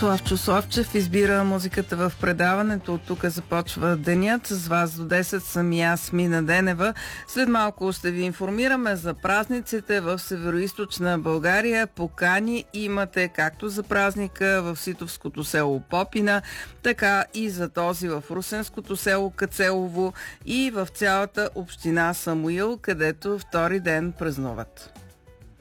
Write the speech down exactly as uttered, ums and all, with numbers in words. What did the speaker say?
Славчо Славчев избира музиката в предаването. От тук започва денят. С вас до десет съм и аз, Мина Денева. След малко ще ви информираме за празниците в североизточна България. Покани имате както за празника в Ситовското село Попина, така и за този в Русенското село Кацелово и в цялата община Самуил, където втори ден празнуват.